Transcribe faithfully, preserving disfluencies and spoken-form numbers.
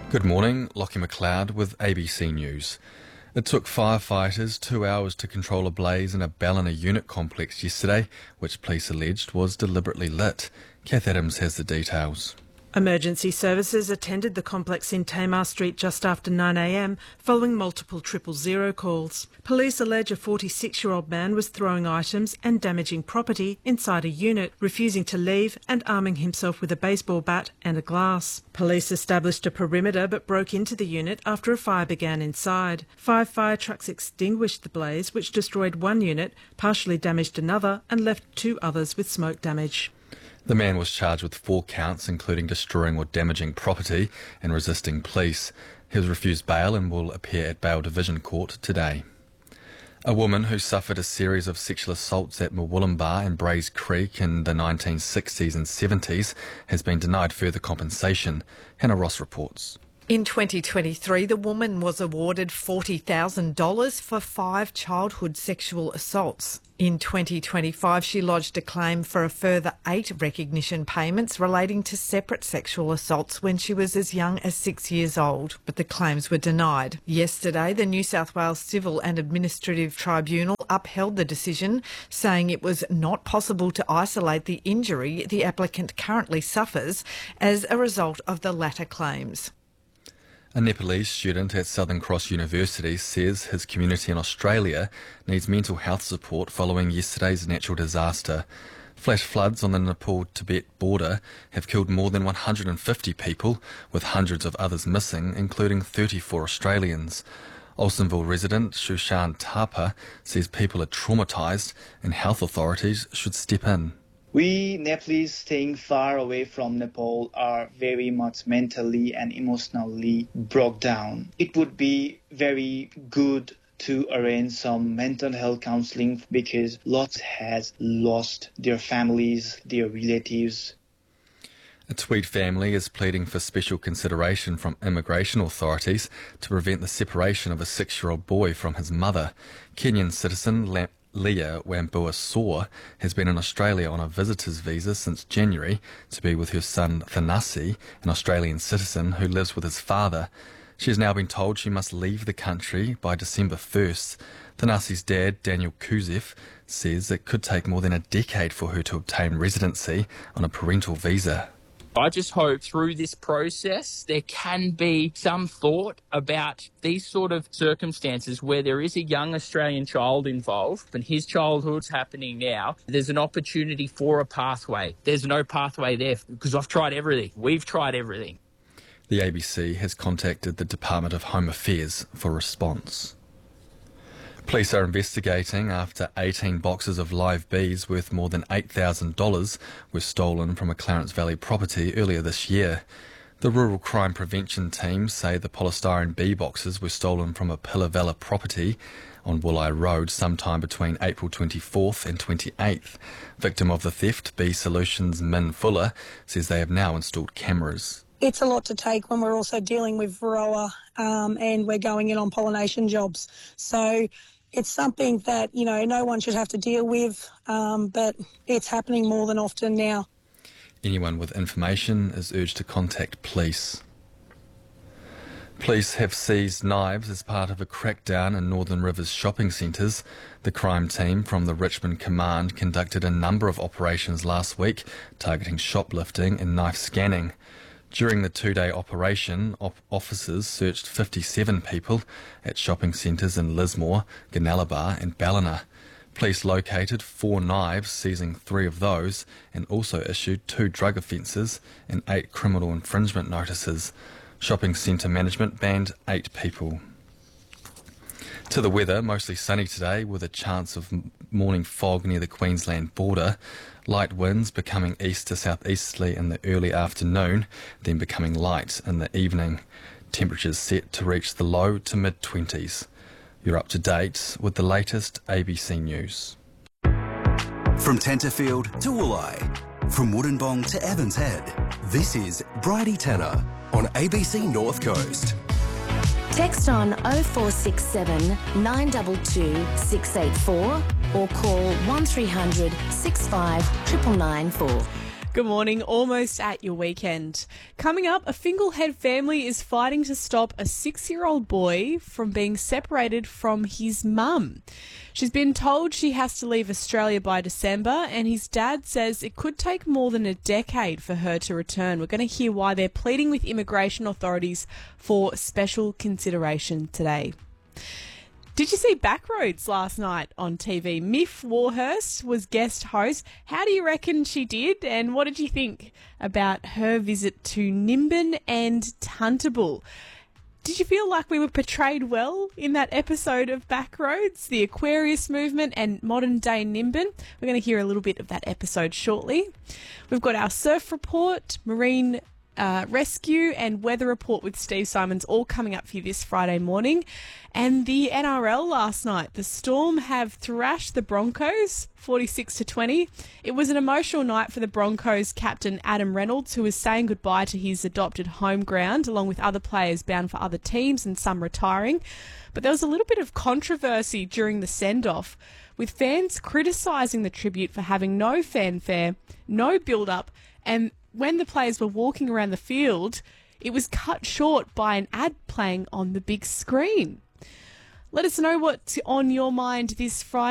Good morning, Lockie McLeod with A B C News. It took firefighters two hours to control a blaze in a Ballina unit complex yesterday, which police alleged was deliberately lit. Kath Adams has the details. Emergency services attended the complex in Tamar Street just after nine a m following multiple triple zero calls. Police allege a forty-six-year-old man was throwing items and damaging property inside a unit, refusing to leave and arming himself with a baseball bat and a glass. Police established a perimeter but broke into the unit after a fire began inside. Five fire trucks extinguished the blaze, which destroyed one unit, partially damaged another and left two others with smoke damage. The man was charged with four counts, including destroying or damaging property and resisting police. He was refused bail and will appear at Bail Division Court today. A woman who suffered a series of sexual assaults at Murwillumbah and Brays Creek in the nineteen sixties and seventies has been denied further compensation. Hannah Ross reports. In twenty twenty-three, the woman was awarded forty thousand dollars for five childhood sexual assaults. In twenty twenty-five, she lodged a claim for a further eight recognition payments relating to separate sexual assaults when she was as young as six years old, but the claims were denied. Yesterday, the New South Wales Civil and Administrative Tribunal upheld the decision, saying it was not possible to isolate the injury the applicant currently suffers as a result of the latter claims. A Nepalese student at Southern Cross University says his community in Australia needs mental health support following yesterday's natural disaster. Flash floods on the Nepal-Tibet border have killed more than one hundred fifty people, with hundreds of others missing, including thirty-four Australians. Olsenville resident Shushan Thapa says people are traumatised and health authorities should step in. We Nepalese staying far away from Nepal are very much mentally and emotionally broke down. It would be very good to arrange some mental health counselling because lots has lost their families, their relatives. A Tweed family is pleading for special consideration from immigration authorities to prevent the separation of a six-year-old boy from his mother. Kenyan citizen Lam- Leah Wambua Saw has been in Australia on a visitor's visa since January to be with her son Thanasi, an Australian citizen who lives with his father. She has now been told she must leave the country by December first. Thanasi's dad, Daniel Kuzef, says it could take more than a decade for her to obtain residency on a parental visa. I just hope through this process there can be some thought about these sort of circumstances where there is a young Australian child involved and his childhood's happening now. There's an opportunity for a pathway. There's no pathway there because I've tried everything. We've tried everything. The A B C has contacted the Department of Home Affairs for response. Police are investigating after eighteen boxes of live bees worth more than eight thousand dollars were stolen from a Clarence Valley property earlier this year. The Rural Crime Prevention team say the polystyrene bee boxes were stolen from a Pillavella property on Wooleye Road sometime between April twenty-fourth and twenty-eighth. Victim of the theft, Bee Solutions Min Fuller, says they have now installed cameras. It's a lot to take when we're also dealing with varroa um, and we're going in on pollination jobs. So it's something that, you know, no one should have to deal with, um, but it's happening more than often now. Anyone with information is urged to contact police. Police have seized knives as part of a crackdown in Northern Rivers shopping centres. The crime team from the Richmond Command conducted a number of operations last week, targeting shoplifting and knife scanning. During the two-day operation, op- officers searched fifty-seven people at shopping centres in Lismore, Gunnellabar and Ballina. Police located four knives, seizing three of those, and also issued two drug offences and eight criminal infringement notices. Shopping centre management banned eight people. To the weather, mostly sunny today with a chance of morning fog near the Queensland border. Light winds becoming east to southeasterly in the early afternoon, then becoming light in the evening. Temperatures set to reach the low to mid-twenties. You're up to date with the latest A B C News. From Tenterfield to Wooleye, from Wollongong to Evans Head, this is Bridie Tanner on A B C North Coast. Text on oh four six seven, nine two two, six eight four or call one three hundred, six five nine nine four. Good morning, almost at your weekend. Coming up, a Finglehead family is fighting to stop a six-year-old boy from being separated from his mum. She's been told she has to leave Australia by December, and his dad says it could take more than a decade for her to return. We're going to hear why they're pleading with immigration authorities for special consideration today. Did you see Backroads last night on T V? Miff Warhurst was guest host. How do you reckon she did, and what did you think about her visit to Nimbin and Tuntable? Did you feel like we were portrayed well in that episode of Backroads, the Aquarius movement and modern-day Nimbin? We're going to hear a little bit of that episode shortly. We've got our surf report, marine Uh, rescue and weather report with Steve Simons all coming up for you this Friday morning. And the N R L last night, the Storm have thrashed the Broncos forty-six to twenty. It was an emotional night for the Broncos captain Adam Reynolds, who was saying goodbye to his adopted home ground along with other players bound for other teams and some retiring. But there was a little bit of controversy during the send-off, with fans criticising the tribute for having no fanfare, no build-up, and when the players were walking around the field, it was cut short by an ad playing on the big screen. Let us know what's on your mind this Friday.